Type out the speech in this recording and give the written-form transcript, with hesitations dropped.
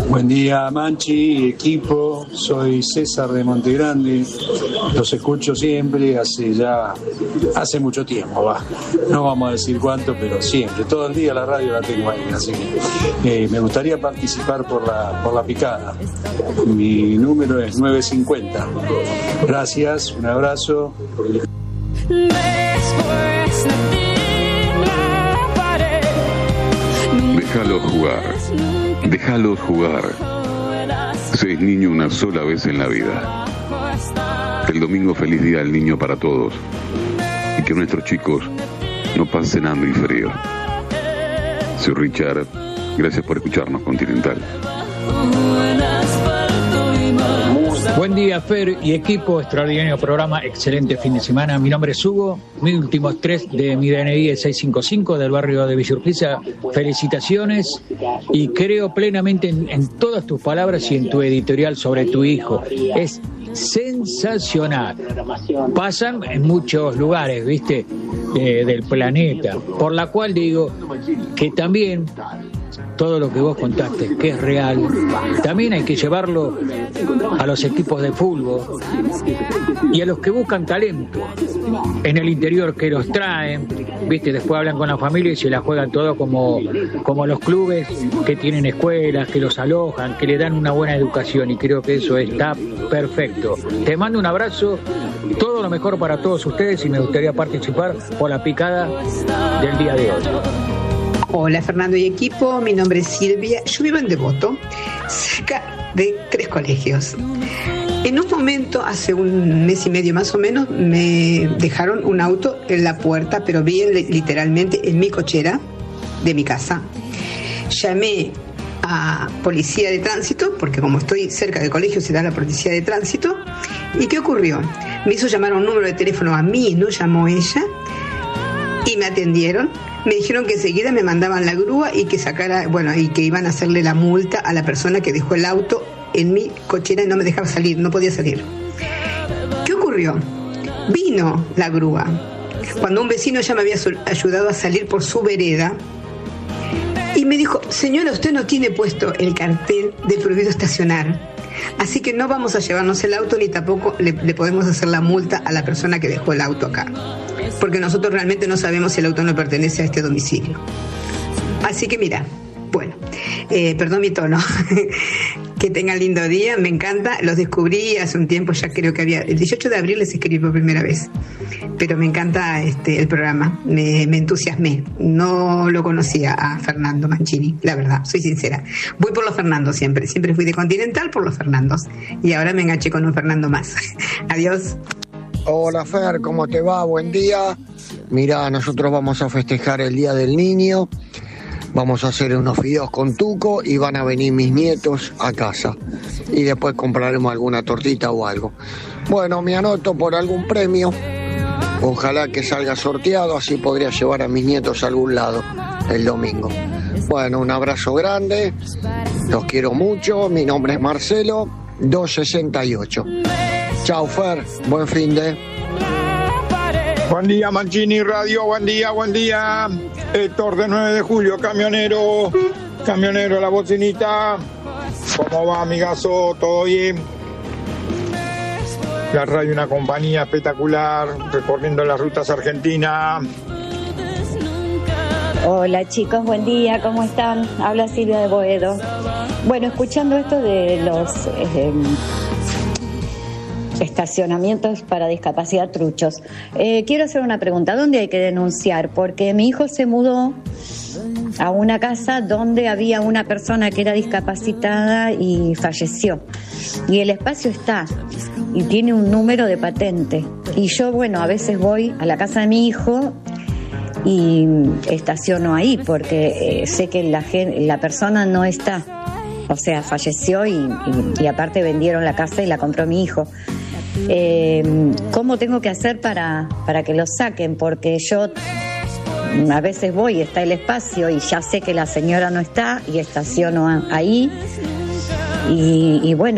Buen día, Manchi, equipo. Soy César de Montegrande. Los escucho siempre, hace mucho tiempo, va. No vamos a decir cuánto, pero siempre. Todo el día la radio la tengo ahí, así que me gustaría participar por la picada. Mi número es 950. Gracias, un abrazo. Déjalos jugar. Déjalos jugar. Se es niño una sola vez en la vida. El domingo feliz día del niño para todos. Y que nuestros chicos no pasen hambre y frío. Soy Richard. Gracias por escucharnos, Continental. Buen día, Fer y equipo, extraordinario programa, excelente fin de semana. Mi nombre es Hugo, mis últimos 3 de mi DNI es 655 del barrio de Villa Urquiza. Felicitaciones y creo plenamente en todas tus palabras y en tu editorial sobre tu hijo. Es sensacional. Pasan en muchos lugares, ¿viste? Del planeta, por la cual digo que también todo lo que vos contaste, que es real, también hay que llevarlo a los equipos de fútbol y a los que buscan talento en el interior, que los traen, viste, después hablan con la familia y se la juegan todo como los clubes que tienen escuelas, que los alojan, que le dan una buena educación, y creo que eso está perfecto. Te mando un abrazo, todo lo mejor para todos ustedes, y me gustaría participar por la picada del día de hoy. Hola Fernando y equipo, mi nombre es Silvia, yo vivo en Devoto, cerca de 3 colegios. En un momento, hace un mes y medio más o menos, me dejaron un auto en la puerta, pero bien literalmente en mi cochera de mi casa. Llamé a policía de tránsito, porque como estoy cerca del colegio se da la policía de tránsito. ¿Y qué ocurrió? Me hizo llamar a un número de teléfono a mí, no llamó ella, y me atendieron. Me dijeron que enseguida me mandaban la grúa y y que iban a hacerle la multa a la persona que dejó el auto en mi cochera y no me dejaba salir, no podía salir. ¿Qué ocurrió? Vino la grúa. Cuando un vecino ya me había ayudado a salir por su vereda, y me dijo: señora, usted no tiene puesto el cartel de prohibido estacionar, así que no vamos a llevarnos el auto ni tampoco le podemos hacer la multa a la persona que dejó el auto acá, porque nosotros realmente no sabemos si el auto no pertenece a este domicilio. Así que mira, bueno, perdón mi tono. Que tengan lindo día, me encanta, los descubrí hace un tiempo, ya creo que el 18 de abril les escribí por primera vez, pero me encanta el programa, me entusiasmé, no lo conocía a Fernando Mancini, la verdad, soy sincera, voy por los Fernandos siempre fui de Continental por los Fernandos, y ahora me enganché con un Fernando más. Adiós. Hola Fer, ¿cómo te va? Buen día. Mira, nosotros vamos a festejar el Día del Niño. Vamos a hacer unos fideos con tuco y van a venir mis nietos a casa. Y después compraremos alguna tortita o algo. Bueno, me anoto por algún premio. Ojalá que salga sorteado, así podría llevar a mis nietos a algún lado el domingo. Bueno, un abrazo grande. Los quiero mucho. Mi nombre es Marcelo, 268. Chao Fer, buen fin de. Buen día Mancini Radio, buen día. Héctor de 9 de julio, camionero, la bocinita. ¿Cómo va, amigazo? ¿Todo bien? La radio, una compañía espectacular, recorriendo las rutas argentinas. Hola chicos, buen día, ¿cómo están? Habla Silvia de Boedo. Bueno, escuchando esto de los estacionamientos para discapacidad truchos, quiero hacer una pregunta. ¿Dónde hay que denunciar? Porque mi hijo se mudó a una casa donde había una persona que era discapacitada y falleció, y el espacio está y tiene un número de patente, y yo, bueno, a veces voy a la casa de mi hijo y estaciono ahí porque sé que la persona no está, o sea, falleció y aparte vendieron la casa y la compró mi hijo. ¿Cómo tengo que hacer para que lo saquen? Porque yo a veces voy, está el espacio y ya sé que la señora no está y estaciono ahí y bueno,